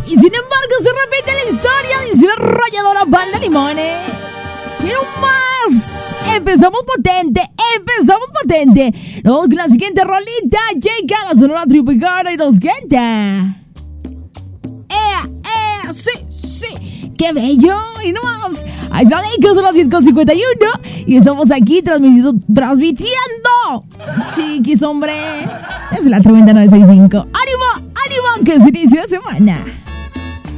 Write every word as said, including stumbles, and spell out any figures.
Y sin embargo se repite la historia, dice la arrolladora Banda Limone. ¡Quiero más! Empezamos potente, empezamos potente. Luego con la siguiente rolita llega la Sonora Tropicana y nos canta. ¡Ea, ea! ¡Sí, sí! ¡Qué bello! Y no más. Ahí está, son las diez con cincuenta y uno. Y estamos aquí transmitiendo, transmitiendo. Chiquis, hombre. Desde la tremenda novecientos sesenta y cinco. ¡Ánimo, ánimo! Que es inicio de semana.